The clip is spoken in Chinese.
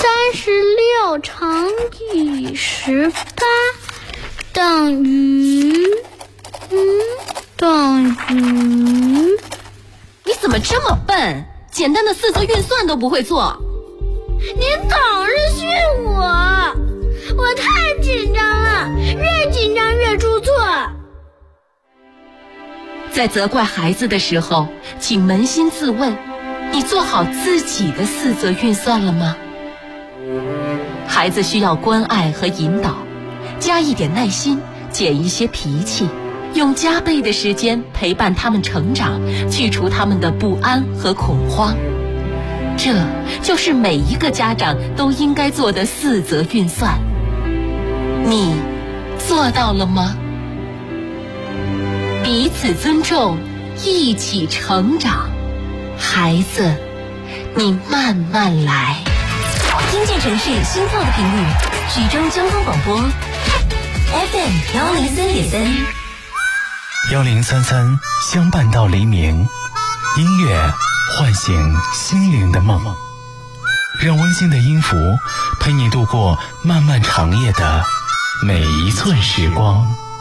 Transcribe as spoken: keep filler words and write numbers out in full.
三十六乘以十八等于，嗯，等于。 你怎么这么笨？简单的四则运算都不会做。 您总是训我，我太紧张了，越紧张越出错。 在责怪孩子的时候，请扪心自问，你做好自己的四则运算了吗？孩子需要关爱和引导，加一点耐心，减一些脾气，用加倍的时间陪伴他们成长，去除他们的不安和恐慌。这就是每一个家长都应该做的四则运算。你做到了吗？彼此尊重，一起成长。孩子，你慢慢来。 听见城市心跳的频率，徐州交通广播 F M 幺零三点三， 幺零三三相伴到黎明，音乐唤醒心灵的梦，让温馨的音符陪你度过漫漫长夜的每一寸时光。